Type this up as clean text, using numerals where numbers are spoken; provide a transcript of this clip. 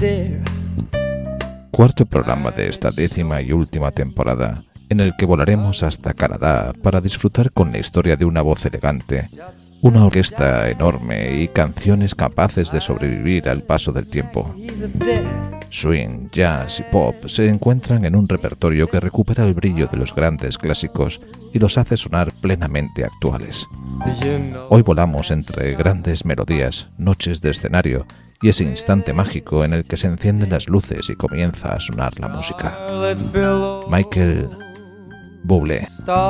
Cuarto programa de esta 10ª y última temporada, en el que volaremos hasta Canadá para disfrutar con la historia de una voz elegante, una orquesta enorme y canciones capaces de sobrevivir al paso del tiempo. Swing, jazz y pop se encuentran en un repertorio que recupera el brillo de los grandes clásicos y los hace sonar plenamente actuales. Hoy volamos entre grandes melodías, noches de escenario y ese instante mágico en el que se encienden las luces y comienza a sonar la música. Michael Bublé.